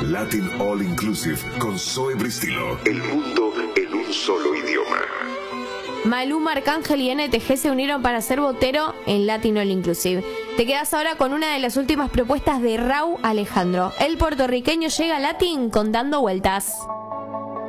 Latin All Inclusive con Zoe Bristilo. El mundo en un solo idioma. Maluma, Arcángel y NTG se unieron para ser botero en Latin All Inclusive. Te quedas ahora con una de las últimas propuestas de Rauw Alejandro. El puertorriqueño llega a Latin con Dando Vueltas.